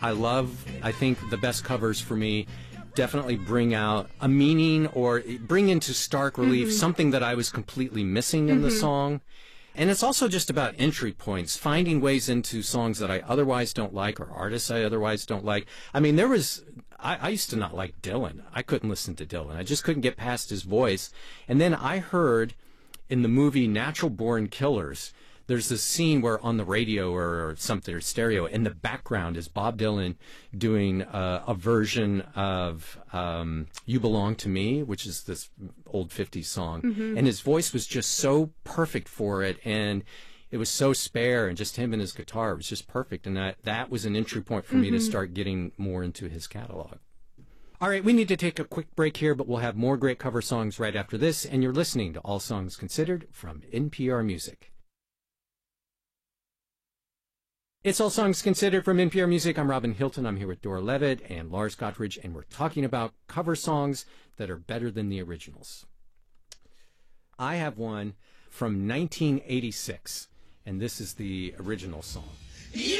I think the best covers for me definitely bring out a meaning or bring into stark relief something that I was completely missing in the song. And it's also just about entry points, finding ways into songs that I otherwise don't like or artists I otherwise don't like. I mean, I used to not like Dylan. I couldn't listen to Dylan. I just couldn't get past his voice. And then I heard in the movie Natural Born Killers, there's this scene where on the radio or something, or stereo, in the background is Bob Dylan doing a version of You Belong to Me, which is this old 50s song. And his voice was just so perfect for it. And it was so spare, and just him and his guitar. It was just perfect. And that was an entry point for me to start getting more into his catalog. All right, we need to take a quick break here, but we'll have more great cover songs right after this. And you're listening to All Songs Considered from NPR Music. It's All Songs Considered from NPR Music. I'm Robin Hilton. I'm here with Dora Levitt and Lars Gottridge, and we're talking about cover songs that are better than the originals. I have one from 1986, and this is the original song.